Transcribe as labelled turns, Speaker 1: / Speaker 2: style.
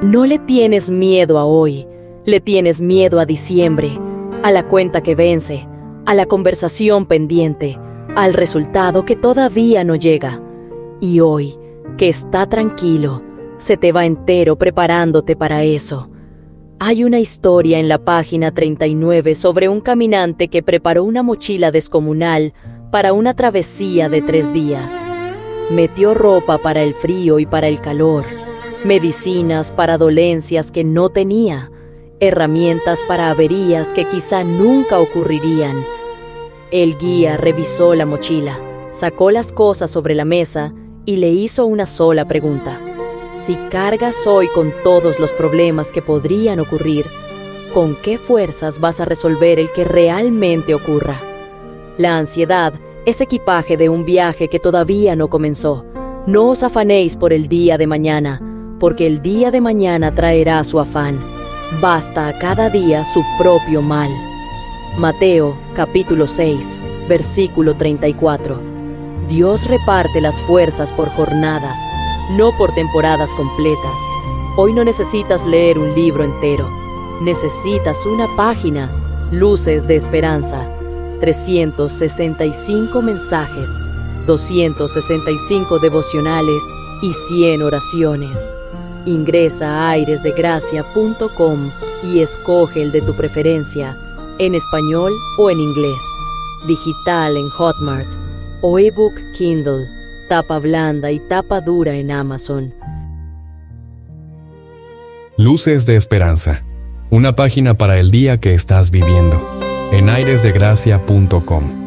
Speaker 1: No le tienes miedo a hoy, le tienes miedo a diciembre, a la cuenta que vence, a la conversación pendiente, al resultado que todavía no llega. Y hoy, que está tranquilo, se te va entero preparándote para eso. Hay una historia en la página 39 sobre un caminante que preparó una mochila descomunal para una travesía de 3 días. Metió ropa para el frío y para el calor, medicinas para dolencias que no tenía, herramientas para averías que quizá nunca ocurrirían. El guía revisó la mochila, sacó las cosas sobre la mesa y le hizo una sola pregunta. Si cargas hoy con todos los problemas que podrían ocurrir, ¿con qué fuerzas vas a resolver el que realmente ocurra? La ansiedad es equipaje de un viaje que todavía no comenzó. No os afanéis por el día de mañana, porque el día de mañana traerá su afán. Basta a cada día su propio mal. Mateo, capítulo 6, versículo 34. Dios reparte las fuerzas por jornadas, no por temporadas completas. Hoy no necesitas leer un libro entero. Necesitas una página, Luces de Esperanza, 365 mensajes, 265 devocionales y 100 oraciones. Ingresa a airesdegracia.com y escoge el de tu preferencia, en español o en inglés, digital en Hotmart o ebook Kindle, tapa blanda y tapa dura en Amazon.
Speaker 2: Luces de Esperanza, una página para el día que estás viviendo, en airesdegracia.com.